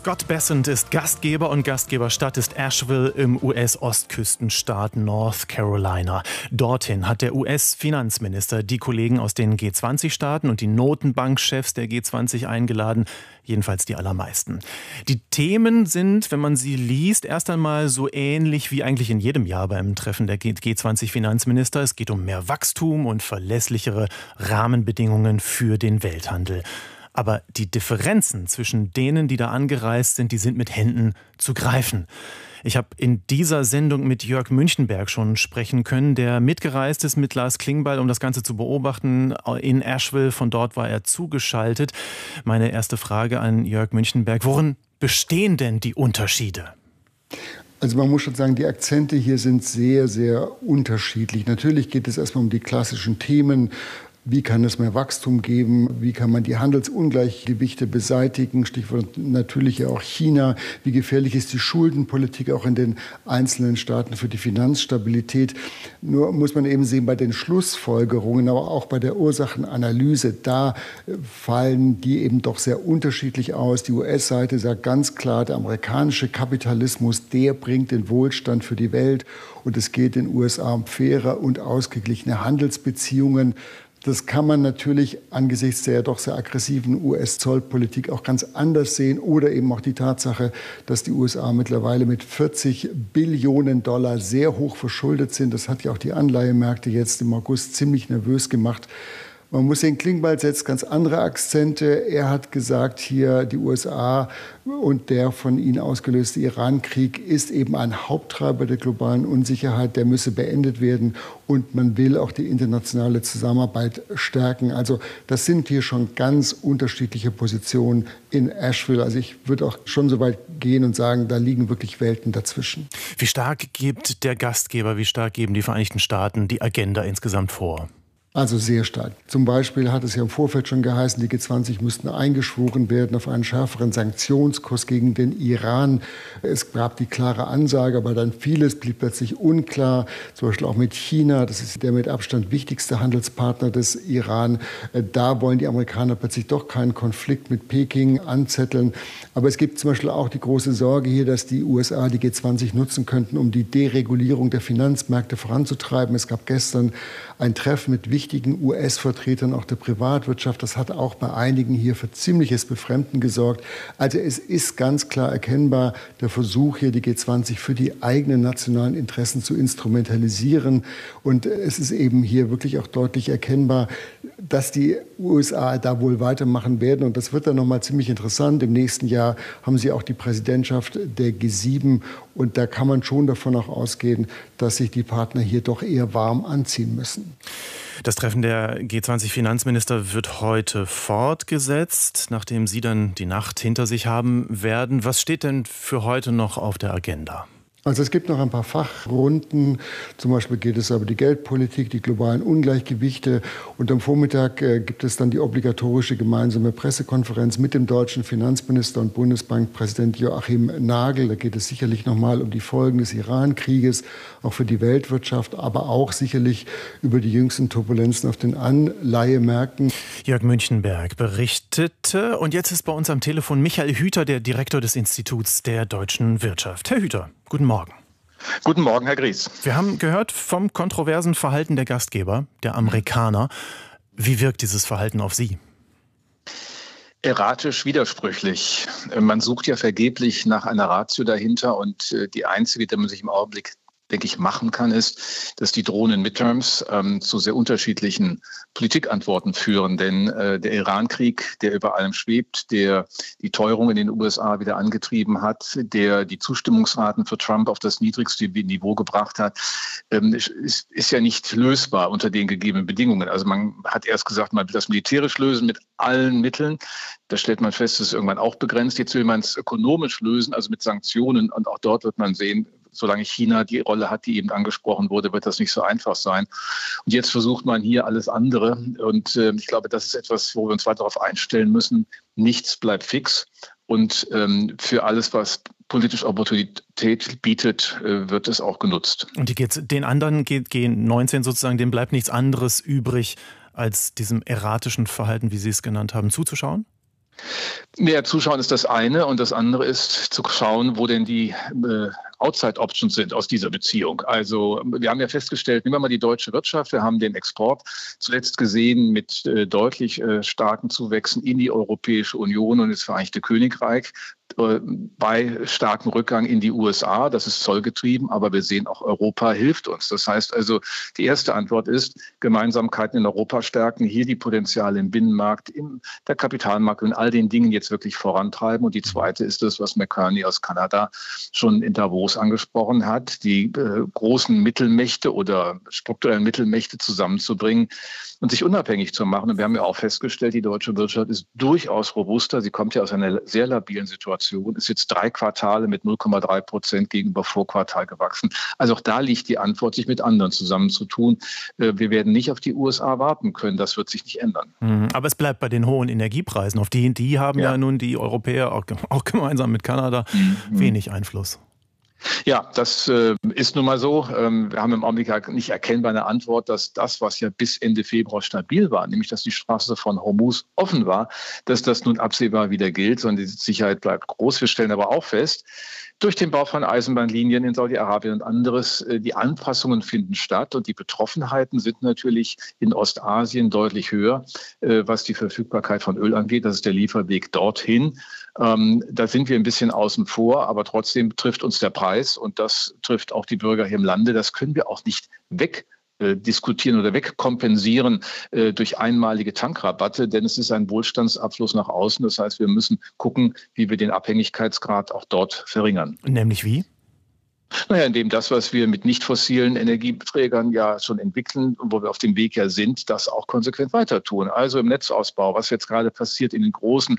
Scott Bessent ist Gastgeber und Gastgeberstadt ist Asheville im US-Ostküstenstaat North Carolina. Dorthin hat der US-Finanzminister die Kollegen aus den G20-Staaten und die Notenbankchefs der G20 eingeladen, jedenfalls die allermeisten. Die Themen sind, wenn man sie liest, erst einmal so ähnlich wie eigentlich in jedem Jahr beim Treffen der G20-Finanzminister. Es geht um mehr Wachstum und verlässlichere Rahmenbedingungen für den Welthandel. Aber die Differenzen zwischen denen, die da angereist sind, die sind mit Händen zu greifen. Ich habe in dieser Sendung mit Jörg Münchenberg schon sprechen können, der mitgereist ist mit Lars Klingbeil, um das Ganze zu beobachten in Asheville. Von dort war er zugeschaltet. Meine erste Frage an Jörg Münchenberg: Worin bestehen denn die Unterschiede? Also man muss schon sagen, die Akzente hier sind sehr, sehr unterschiedlich. Natürlich geht es erstmal um die klassischen Themen. Wie kann es mehr Wachstum geben? Wie kann man die Handelsungleichgewichte beseitigen? Stichwort natürlich ja auch China. Wie gefährlich ist die Schuldenpolitik auch in den einzelnen Staaten für die Finanzstabilität? Nur muss man eben sehen, bei den Schlussfolgerungen, aber auch bei der Ursachenanalyse, da fallen die eben doch sehr unterschiedlich aus. Die US-Seite sagt ganz klar, der amerikanische Kapitalismus, der bringt den Wohlstand für die Welt. Und es geht den USA um faire und ausgeglichene Handelsbeziehungen. Das kann man natürlich angesichts der doch sehr aggressiven US-Zollpolitik auch ganz anders sehen. Oder eben auch die Tatsache, dass die USA mittlerweile mit 40 Billionen Dollar sehr hoch verschuldet sind. Das hat ja auch die Anleihemärkte jetzt im August ziemlich nervös gemacht. Man muss sehen, Klingbeil setzt ganz andere Akzente. Er hat gesagt, hier die USA und der von ihnen ausgelöste Iran-Krieg ist eben ein Haupttreiber der globalen Unsicherheit. Der müsse beendet werden und man will auch die internationale Zusammenarbeit stärken. Also das sind hier schon ganz unterschiedliche Positionen in Asheville. Also ich würde auch schon so weit gehen und sagen, da liegen wirklich Welten dazwischen. Wie stark gibt der Gastgeber, wie stark geben die Vereinigten Staaten die Agenda insgesamt vor? Also sehr stark. Zum Beispiel hat es ja im Vorfeld schon geheißen, die G20 müssten eingeschworen werden auf einen schärferen Sanktionskurs gegen den Iran. Es gab die klare Ansage, aber dann vieles blieb plötzlich unklar. Zum Beispiel auch mit China, das ist der mit Abstand wichtigste Handelspartner des Iran. Da wollen die Amerikaner plötzlich doch keinen Konflikt mit Peking anzetteln. Aber es gibt zum Beispiel auch die große Sorge hier, dass die USA die G20 nutzen könnten, um die Deregulierung der Finanzmärkte voranzutreiben. Es gab gestern ein Treffen mit wichtigen US-Vertretern auch der Privatwirtschaft. Das hat auch bei einigen hier für ziemliches Befremden gesorgt. Also es ist ganz klar erkennbar, der Versuch hier, die G20 für die eigenen nationalen Interessen zu instrumentalisieren. Und es ist eben hier wirklich auch deutlich erkennbar, dass die USA da wohl weitermachen werden. Und das wird dann nochmal ziemlich interessant. Im nächsten Jahr haben sie auch die Präsidentschaft der G7. Und da kann man schon davon auch ausgehen, dass sich die Partner hier doch eher warm anziehen müssen. Das Treffen der G20-Finanzminister wird heute fortgesetzt, nachdem Sie dann die Nacht hinter sich haben werden. Was steht denn für heute noch auf der Agenda? Also es gibt noch ein paar Fachrunden, zum Beispiel geht es über die Geldpolitik, die globalen Ungleichgewichte und am Vormittag gibt es dann die obligatorische gemeinsame Pressekonferenz mit dem deutschen Finanzminister und Bundesbankpräsident Joachim Nagel. Da geht es sicherlich nochmal um die Folgen des Iran-Krieges, auch für die Weltwirtschaft, aber auch sicherlich über die jüngsten Turbulenzen auf den Anleihemärkten. Jörg Münchenberg berichtete und jetzt ist bei uns am Telefon Michael Hüter, der Direktor des Instituts der deutschen Wirtschaft. Herr Hüter, guten Morgen. Guten Morgen, Herr Gries. Wir haben gehört vom kontroversen Verhalten der Gastgeber, der Amerikaner. Wie wirkt dieses Verhalten auf Sie? Erratisch, widersprüchlich. Man sucht ja vergeblich nach einer Ratio dahinter und die einzige, die man sich im Augenblick, denke ich, machen kann, ist, dass die drohenden Midterms zu sehr unterschiedlichen Politikantworten führen. Denn der Iran-Krieg, der über allem schwebt, der die Teuerung in den USA wieder angetrieben hat, der die Zustimmungsraten für Trump auf das niedrigste Niveau gebracht hat, ist ja nicht lösbar unter den gegebenen Bedingungen. Also man hat erst gesagt, man will das militärisch lösen mit allen Mitteln. Da stellt man fest, es ist irgendwann auch begrenzt. Jetzt will man es ökonomisch lösen, also mit Sanktionen. Und auch dort wird man sehen, solange China die Rolle hat, die eben angesprochen wurde, wird das nicht so einfach sein. Und jetzt versucht man hier alles andere. Und ich glaube, das ist etwas, wo wir uns weiter darauf einstellen müssen. Nichts bleibt fix. Und für alles, was politische Opportunität bietet, wird es auch genutzt. Und den anderen G19 sozusagen, dem bleibt nichts anderes übrig, als diesem erratischen Verhalten, wie Sie es genannt haben, zuzuschauen? Mehr zuschauen ist das eine und das andere ist zu schauen, wo denn die Outside Options sind aus dieser Beziehung. Also wir haben ja festgestellt, nehmen wir mal die deutsche Wirtschaft, wir haben den Export zuletzt gesehen mit deutlich starken Zuwächsen in die Europäische Union und das Vereinigte Königreich. Bei starkem Rückgang in die USA, das ist zollgetrieben, aber wir sehen auch, Europa hilft uns. Das heißt also, die erste Antwort ist, Gemeinsamkeiten in Europa stärken, hier die Potenziale im Binnenmarkt, in der Kapitalmarkt und all den Dingen jetzt wirklich vorantreiben. Und die zweite ist das, was McCartney aus Kanada schon in Davos angesprochen hat, die großen Mittelmächte oder strukturellen Mittelmächte zusammenzubringen und sich unabhängig zu machen. Und wir haben ja auch festgestellt, die deutsche Wirtschaft ist durchaus robuster. Sie kommt ja aus einer sehr labilen Situation, ist jetzt 3 Quartale mit 0,3% gegenüber Vorquartal gewachsen. Also auch da liegt die Antwort, sich mit anderen zusammenzutun. Wir werden nicht auf die USA warten können. Das wird sich nicht ändern. Aber es bleibt bei den hohen Energiepreisen. Auf die haben ja nun die Europäer auch gemeinsam mit Kanada wenig Einfluss. Ja, das ist nun mal so. Wir haben im Augenblick nicht erkennbar eine Antwort, dass das, was ja bis Ende Februar stabil war, nämlich dass die Straße von Hormuz offen war, dass das nun absehbar wieder gilt, sondern die Sicherheit bleibt groß. Wir stellen aber auch fest, durch den Bau von Eisenbahnlinien in Saudi-Arabien und anderes, die Anpassungen finden statt und die Betroffenheiten sind natürlich in Ostasien deutlich höher, was die Verfügbarkeit von Öl angeht. Das ist der Lieferweg dorthin. Da sind wir ein bisschen außen vor, aber trotzdem trifft uns der Preis und das trifft auch die Bürger hier im Lande. Das können wir auch nicht wegdiskutieren oder wegkompensieren durch einmalige Tankrabatte, denn es ist ein Wohlstandsabfluss nach außen. Das heißt, wir müssen gucken, wie wir den Abhängigkeitsgrad auch dort verringern. Nämlich wie? Naja, indem das, was wir mit nicht fossilen Energieträgern ja schon entwickeln und wo wir auf dem Weg ja sind, das auch konsequent weiter tun. Also im Netzausbau, was jetzt gerade passiert in den großen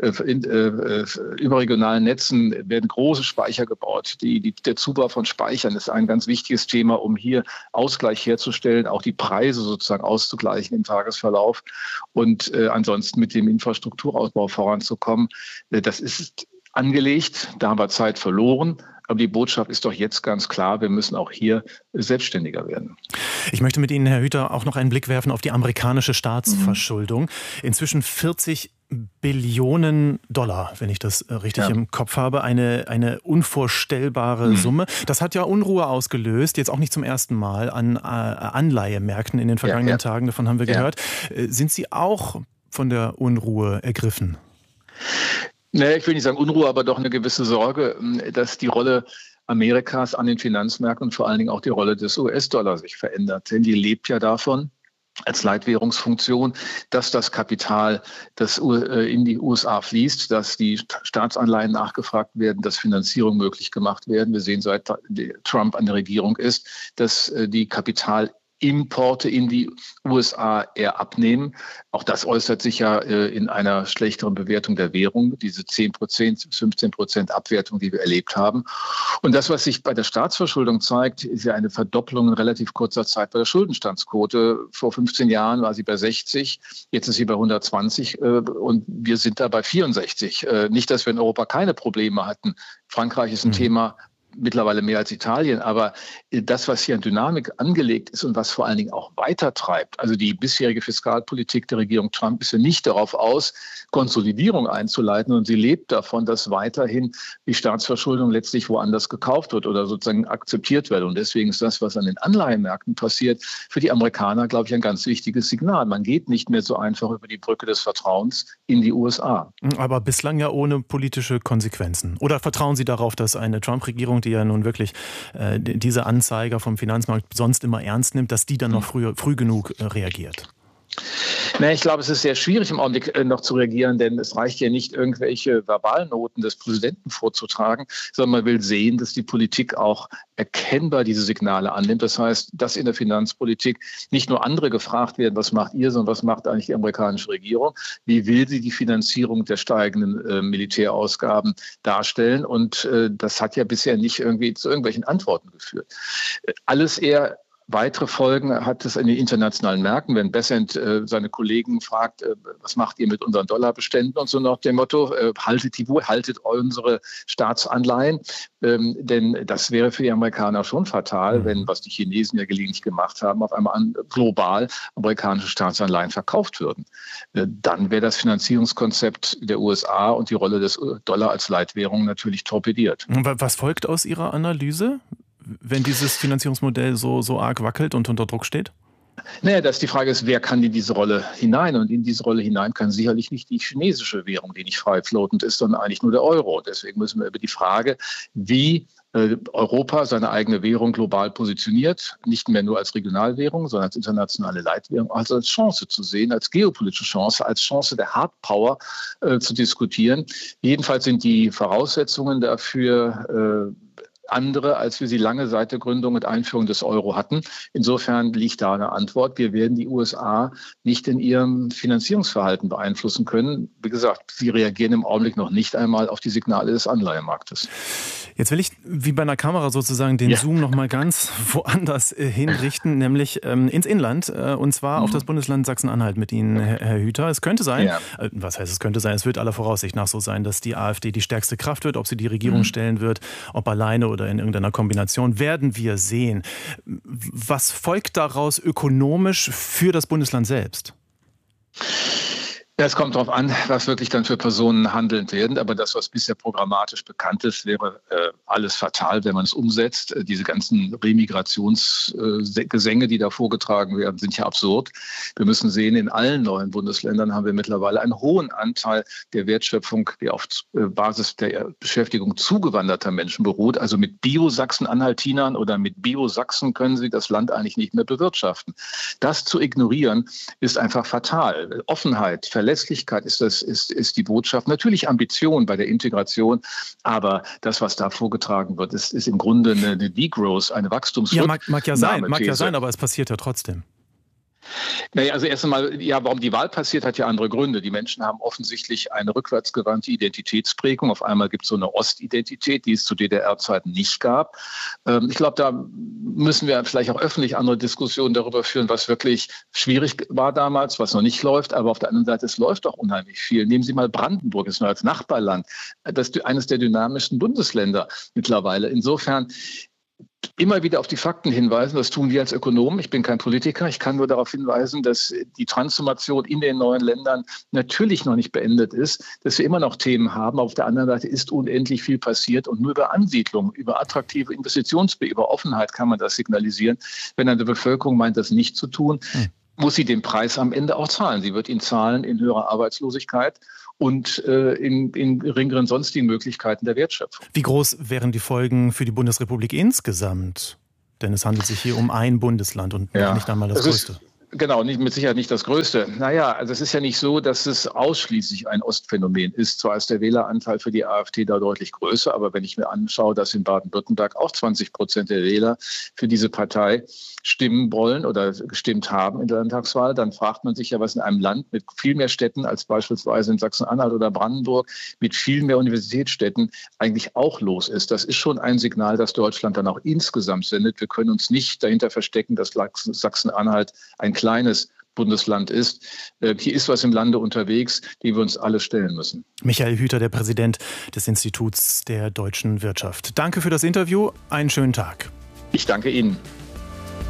überregionalen Netzen, werden große Speicher gebaut. Der Zubau von Speichern ist ein ganz wichtiges Thema, um hier Ausgleich herzustellen, auch die Preise sozusagen auszugleichen im Tagesverlauf und ansonsten mit dem Infrastrukturausbau voranzukommen. Das ist angelegt, da haben wir Zeit verloren. Aber die Botschaft ist doch jetzt ganz klar, wir müssen auch hier selbstständiger werden. Ich möchte mit Ihnen, Herr Hüter, auch noch einen Blick werfen auf die amerikanische Staatsverschuldung. Inzwischen 40 Billionen $, wenn ich das richtig im Kopf habe. Eine unvorstellbare Summe. Das hat ja Unruhe ausgelöst, jetzt auch nicht zum ersten Mal an Anleihemärkten in den vergangenen Tagen. Davon haben wir gehört. Sind Sie auch von der Unruhe ergriffen? Nee, ich will nicht sagen Unruhe, aber doch eine gewisse Sorge, dass die Rolle Amerikas an den Finanzmärkten und vor allen Dingen auch die Rolle des US-Dollar sich verändert. Denn die lebt ja davon, als Leitwährungsfunktion, dass das Kapital, das in die USA fließt, dass die Staatsanleihen nachgefragt werden, dass Finanzierung möglich gemacht werden. Wir sehen, seit Trump an der Regierung ist, dass die Importe in die USA eher abnehmen. Auch das äußert sich ja in einer schlechteren Bewertung der Währung, diese 10%, 15% Abwertung, die wir erlebt haben. Und das, was sich bei der Staatsverschuldung zeigt, ist ja eine Verdopplung in relativ kurzer Zeit bei der Schuldenstandsquote. Vor 15 Jahren war sie bei 60, jetzt ist sie bei 120 und wir sind da bei 64. Nicht, dass wir in Europa keine Probleme hatten. Frankreich ist ein Thema, mittlerweile mehr als Italien, aber das, was hier an Dynamik angelegt ist und was vor allen Dingen auch weitertreibt, also die bisherige Fiskalpolitik der Regierung Trump ist ja nicht darauf aus, Konsolidierung einzuleiten und sie lebt davon, dass weiterhin die Staatsverschuldung letztlich woanders gekauft wird oder sozusagen akzeptiert wird. Und deswegen ist das, was an den Anleihenmärkten passiert, für die Amerikaner, glaube ich, ein ganz wichtiges Signal. Man geht nicht mehr so einfach über die Brücke des Vertrauens in die USA. Aber bislang ja ohne politische Konsequenzen. Oder vertrauen Sie darauf, dass eine Trump-Regierung, die ja nun wirklich diese Anzeiger vom Finanzmarkt sonst immer ernst nimmt, dass die dann noch früh genug reagiert? Nee, ich glaube, es ist sehr schwierig im Augenblick noch zu reagieren, denn es reicht ja nicht, irgendwelche Verbalnoten des Präsidenten vorzutragen, sondern man will sehen, dass die Politik auch erkennbar diese Signale annimmt. Das heißt, dass in der Finanzpolitik nicht nur andere gefragt werden, was macht ihr, sondern was macht eigentlich die amerikanische Regierung? Wie will sie die Finanzierung der steigenden Militärausgaben darstellen? Und das hat ja bisher nicht irgendwie zu irgendwelchen Antworten geführt. Alles eher Weitere Folgen hat es in den internationalen Märkten, wenn Bessent seine Kollegen fragt, was macht ihr mit unseren Dollarbeständen und so nach dem Motto, haltet unsere Staatsanleihen. Denn das wäre für die Amerikaner schon fatal, wenn, was die Chinesen ja gelegentlich gemacht haben, auf einmal global amerikanische Staatsanleihen verkauft würden. Dann wäre das Finanzierungskonzept der USA und die Rolle des Dollar als Leitwährung natürlich torpediert. Was folgt aus Ihrer Analyse, wenn dieses Finanzierungsmodell so arg wackelt und unter Druck steht? Naja, die Frage ist, wer kann in diese Rolle hinein? Und in diese Rolle hinein kann sicherlich nicht die chinesische Währung, die nicht frei floatend ist, sondern eigentlich nur der Euro. Deswegen müssen wir über die Frage, wie Europa seine eigene Währung global positioniert, nicht mehr nur als Regionalwährung, sondern als internationale Leitwährung, also als Chance zu sehen, als geopolitische Chance, als Chance der Hardpower zu diskutieren. Jedenfalls sind die Voraussetzungen dafür andere, als wir sie lange seit der Gründung und Einführung des Euro hatten. Insofern liegt da eine Antwort. Wir werden die USA nicht in ihrem Finanzierungsverhalten beeinflussen können. Wie gesagt, sie reagieren im Augenblick noch nicht einmal auf die Signale des Anleihemarktes. Jetzt will ich, wie bei einer Kamera sozusagen, den Zoom noch mal ganz woanders hinrichten, nämlich ins Inland, und zwar auf das Bundesland Sachsen-Anhalt mit Ihnen, Herr Hüter. Es könnte sein, was heißt es könnte sein, es wird aller Voraussicht nach so sein, dass die AfD die stärkste Kraft wird, ob sie die Regierung stellen wird, ob alleine oder in irgendeiner Kombination, werden wir sehen. Was folgt daraus ökonomisch für das Bundesland selbst? Ja, es kommt darauf an, was wirklich dann für Personen handelnd werden. Aber das, was bisher programmatisch bekannt ist, wäre alles fatal, wenn man es umsetzt. Diese ganzen Remigrationsgesänge, die da vorgetragen werden, sind ja absurd. Wir müssen sehen, in allen neuen Bundesländern haben wir mittlerweile einen hohen Anteil der Wertschöpfung, die auf Basis der Beschäftigung zugewanderter Menschen beruht. Also mit Bio-Sachsen-Anhaltinern oder mit Bio-Sachsen können sie das Land eigentlich nicht mehr bewirtschaften. Das zu ignorieren, ist einfach fatal. Offenheit, Verlässlichkeit ist die Botschaft. Natürlich Ambition bei der Integration, aber das, was da vorgetragen wird, ist im Grunde eine Degrowth, eine Wachstumsrücknahme. Ja, mag ja sein, aber es passiert ja trotzdem. Naja, also erst einmal, ja, warum die Wahl passiert, hat ja andere Gründe. Die Menschen haben offensichtlich eine rückwärtsgewandte Identitätsprägung. Auf einmal gibt es so eine Ostidentität, die es zu DDR-Zeiten nicht gab. Ich glaube, da müssen wir vielleicht auch öffentlich andere Diskussionen darüber führen, was wirklich schwierig war damals, was noch nicht läuft. Aber auf der anderen Seite, es läuft auch unheimlich viel. Nehmen Sie mal Brandenburg, das ist nur als Nachbarland. Das ist eines der dynamischsten Bundesländer mittlerweile. Insofern immer wieder auf die Fakten hinweisen. Das tun wir als Ökonomen. Ich bin kein Politiker. Ich kann nur darauf hinweisen, dass die Transformation in den neuen Ländern natürlich noch nicht beendet ist, dass wir immer noch Themen haben. Auf der anderen Seite ist unendlich viel passiert und nur über Ansiedlung, über attraktive Investitionswege, über Offenheit kann man das signalisieren. Wenn eine Bevölkerung meint, das nicht zu tun, muss sie den Preis am Ende auch zahlen. Sie wird ihn zahlen in höherer Arbeitslosigkeit und in geringeren sonstigen Möglichkeiten der Wertschöpfung. Wie groß wären die Folgen für die Bundesrepublik insgesamt? Denn es handelt sich hier um ein Bundesland und nicht einmal das größte. Genau, mit Sicherheit nicht das Größte. Naja, also es ist ja nicht so, dass es ausschließlich ein Ostphänomen ist. Zwar ist der Wähleranteil für die AfD da deutlich größer, aber wenn ich mir anschaue, dass in Baden-Württemberg auch 20% der Wähler für diese Partei stimmen wollen oder gestimmt haben in der Landtagswahl, dann fragt man sich ja, was in einem Land mit viel mehr Städten als beispielsweise in Sachsen-Anhalt oder Brandenburg, mit viel mehr Universitätsstädten eigentlich auch los ist. Das ist schon ein Signal, das Deutschland dann auch insgesamt sendet. Wir können uns nicht dahinter verstecken, dass Sachsen-Anhalt ein kleines Bundesland ist. Hier ist was im Lande unterwegs, die wir uns alle stellen müssen. Michael Hüter, der Präsident des Instituts der deutschen Wirtschaft. Danke für das Interview. Einen schönen Tag. Ich danke Ihnen.